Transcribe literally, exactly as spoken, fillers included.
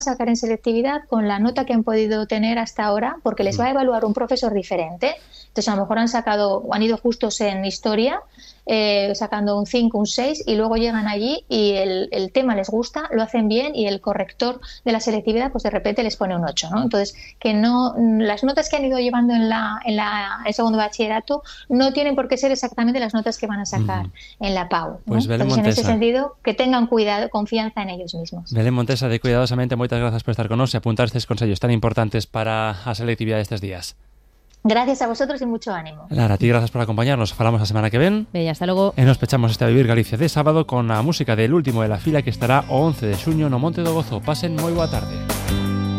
sacar en selectividad con la nota que han podido tener hasta ahora, porque les va a evaluar un profesor diferente. Entonces, a lo mejor han sacado o han ido justos en historia, eh, sacando un cinco, un seis, y luego llegan allí y el, el tema les gusta, lo hacen bien, y el corrector de la selectividad pues de repente les pone un ocho, ¿no? Entonces, que no, las notas que han ido llevando en la en la el segundo bachillerato no tienen por qué ser exactamente las notas que van a sacar uh-huh. en la P A U, ¿no? Pues Belén Entonces, Montesa, en ese sentido, que tengan cuidado, confianza en ellos mismos. Belén Montesa, de Cuidadosamente, moitas grazas por estar con nós e apuntar estes consellos tan importantes para a selectividade estes días. Gracias a vosotros y mucho ánimo. Lara, a ti gracias por acompañarnos. Falamos a semana que ven. Bella, hasta logo. E nos pechamos este A Vivir Galicia de sábado con a música del último de la fila que estará o once de xuño no Monte do Gozo. Pasen moi boa tarde.